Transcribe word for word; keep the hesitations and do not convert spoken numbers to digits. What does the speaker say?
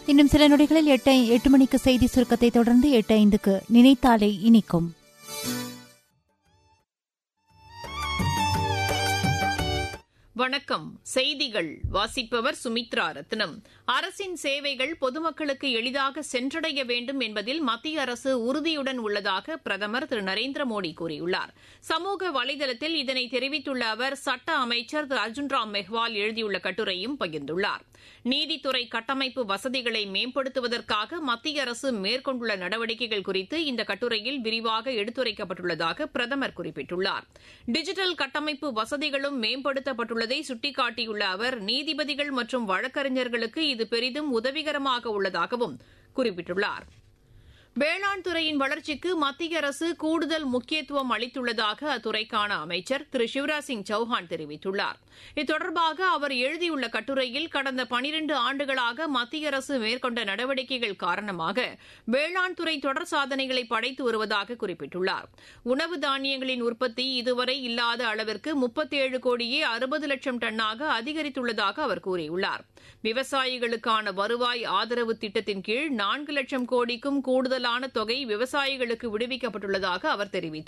இன்னும் சில நொடிகளில் எட்டு எட்டு மணிக்கு செய்தி சுருக்கத்தை தொடர்ந்து எட்டு ஐந்துக்கு நினைத்தாலே இனிக்கும். வணக்கம். செய்திகள் வாசிப்பவர் சுமித்ரா ரத்னம். அரசின் சேவைகள் பொதுமக்களுக்கு எளிதாக சென்றடைய வேண்டும் என்பதில் மத்திய அரசு உறுதியுடன் உள்ளதாக பிரதமர் திரு நரேந்திர மோடி கூறியுள்ளார். சமூக வலைதளத்தில் இதனை தெரிவித்துள்ள அவர் சட்ட அமைச்சர் திரு அர்ஜுன் ராம் மெஹ்வால் எழுதியுள்ள கட்டுரையும் பகிர்ந்துள்ளார். நீதித்துறை கட்டமைப்பு வசதிகளை மேம்படுத்துவதற்காக மத்திய அரசு மேற்கொண்டுள்ள நடவடிக்கைகள் குறித்து இந்த கட்டுரையில் விரிவாக எடுத்துரைக்கப்பட்டுள்ளதாக பிரதமர் குறிப்பிட்டுள்ளார். டிஜிட்டல் கட்டமைப்பு வசதிகளும் மேம்படுத்தப்பட்டுள்ள சுட்டிக்காட்டியுள்ள அவர் நீதிபதிகள் மற்றும் வழக்கறிஞர்களுக்கு இது பெரிதும் உதவிகரமாக உள்ளதாகவும் குறிப்பிட்டுள்ளார். வேளாண் துறையின் வளர்ச்சிக்கு மத்திய அரசு கூடுதல் முக்கியத்துவம் அளித்துள்ளதாக அத்துறைக்கான அமைச்சர் திரு சிவராஜ் சிங் சௌஹான் தெரிவித்துள்ளார். இது தொடர்பாக அவர் எழுதியுள்ள கட்டுரையில் கடந்த பனிரண்டு ஆண்டுகளாக மத்திய அரசு மேற்கொண்ட நடவடிக்கைகள் காரணமாக வேளாண் துறை தொடர் சாதனைகளை படைத்து வருவதாக குறிப்பிட்டுள்ளார். உணவு தானியங்களின் உற்பத்தி இதுவரை இல்லாத அளவிற்கு முப்பத்தேழு கோடியே அறுபது லட்சம் டன்னாக அதிகரித்துள்ளதாக அவர் கூறியுள்ளார். விவசாயிகளுக்கான வருவாய் ஆதரவு திட்டத்தின் கீழ் நான்கு லட்சம் கோடிக்கும் கூடுதல் தொகை விவசாயிகளுக்கு விடுவிக்கப்பட்டுள்ளதாக அவர் தெரிவித்துள்ளார்.